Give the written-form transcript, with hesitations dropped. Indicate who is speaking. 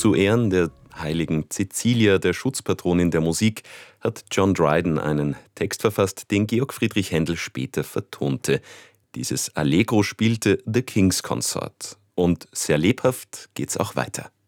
Speaker 1: Zu Ehren der heiligen Cäcilia, der Schutzpatronin der Musik, hat John Dryden einen Text verfasst, den Georg Friedrich Händel später vertonte. Dieses Allegro spielte The King's Consort. Und sehr lebhaft geht's auch weiter.